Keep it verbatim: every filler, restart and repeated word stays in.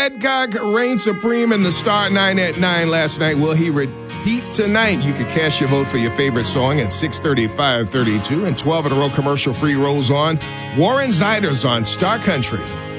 Adcock reigned supreme in the Star nine at nine last night. Will he repeat tonight? You can cast your vote for your favorite song at six thirty-five thirty-two, and twelve in a row commercial-free rolls on. Warren Ziders on Star Country.